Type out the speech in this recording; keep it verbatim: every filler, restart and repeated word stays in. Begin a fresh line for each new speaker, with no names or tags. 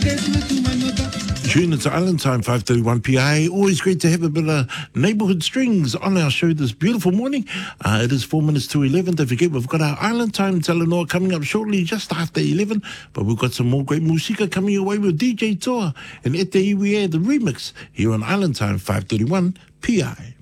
Tune into Island Time, five thirty-one P I. Always great to have a bit of neighbourhood strings on our show this beautiful morning. Uh, it is four minutes to eleven. Don't forget, we've got our Island Time Telenor coming up shortly, just after eleven. But we've got some more great musika coming your way with D J Toa and Ete Iwie, the remix, here on Island Time, five thirty-one P I.